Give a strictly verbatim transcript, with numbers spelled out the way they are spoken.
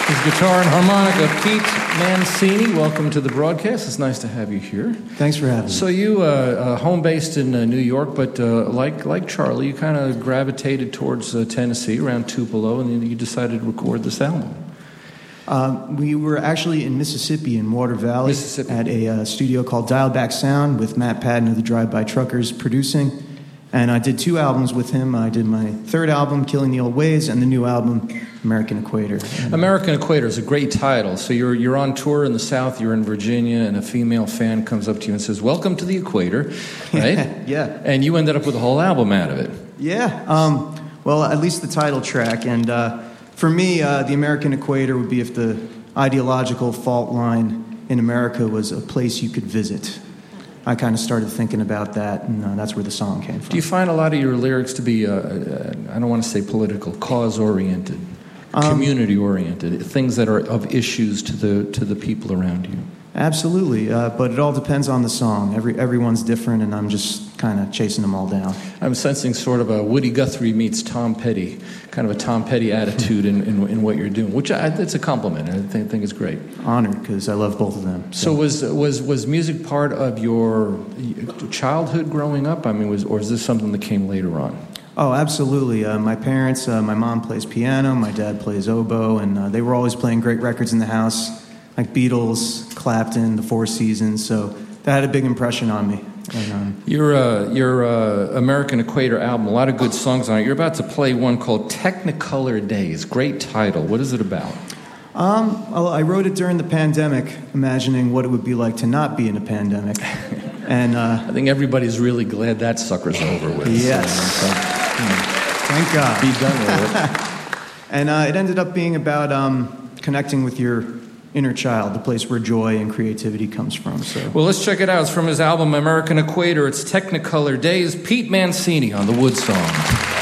His guitar and harmonica, Pete Mancini. Welcome to the broadcast. It's nice to have you here. Thanks for having me. So you, uh, uh, home based in uh, New York, but uh, like like Charlie, you kind of gravitated towards uh, Tennessee, around Tupelo, and then you decided to record this album. Uh, we were actually in Mississippi, in Water Valley, Mississippi. at a uh, studio called Dial Back Sound with Matt Padden of the Drive-By Truckers producing. And I did two albums with him. I did my third album, Killing the Old Ways, and the new album, American Equator. And American Equator is a great title. So you're you're on tour in the South, you're in Virginia, and a female fan comes up to you and says, "Welcome to the Equator," right? Yeah. And you ended up with a whole album out of it. Yeah. Um, well, at least the title track. And uh, for me, uh, the American Equator would be if the ideological fault line in America was a place you could visit. I kind of started thinking about that, and uh, that's where the song came from. Do you find a lot of your lyrics to be, uh, uh, I don't want to say political, cause-oriented, Um, community-oriented, things that are of issues to the to the people around you? Absolutely, uh, but it all depends on the song. Every everyone's different, and I'm just kind of chasing them all down. I'm sensing sort of a Woody Guthrie meets Tom Petty, kind of a Tom Petty attitude in, in, in what you're doing, which I, it's a compliment. I think, think it's great. Honored, because I love both of them. So, so was was was music part of your childhood growing up? I mean, was or is this something that came later on? Oh, absolutely. Uh, my parents, uh, my mom plays piano, my dad plays oboe, and uh, they were always playing great records in the house, like Beatles, Clapton, The Four Seasons. So that had a big impression on me. And, um, Your uh, your uh, American Equator album, a lot of good songs on it. You're about to play one called Technicolor Days. Great title. What is it about? Um, well, I wrote it during the pandemic, imagining what it would be like to not be in a pandemic. And uh, I think everybody's really glad that sucker's over with. Yes. So, you know, thank God. be done with it. And uh, it ended up being about um, connecting with your inner child, the place where joy and creativity comes from. So, Well, let's check it out. It's from his album American Equator. It's Technicolor Days. Pete Mancini on the Wood Song.